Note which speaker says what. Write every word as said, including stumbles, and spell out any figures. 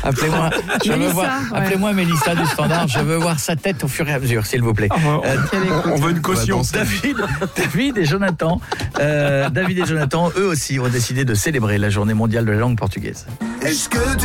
Speaker 1: Appelez-moi, je veux
Speaker 2: Mélissa,
Speaker 1: voir,
Speaker 2: ouais.
Speaker 1: appelez-moi Mélissa du Standard. Je veux voir sa tête au fur et à mesure, s'il vous plaît.
Speaker 3: Ah, on,
Speaker 1: Euh,
Speaker 3: on- on veut une caution.
Speaker 1: David, David et Jonathan, euh, David et Jonathan, eux aussi, ont décidé de célébrer la Journée mondiale de la langue portugaise.
Speaker 4: Est-ce que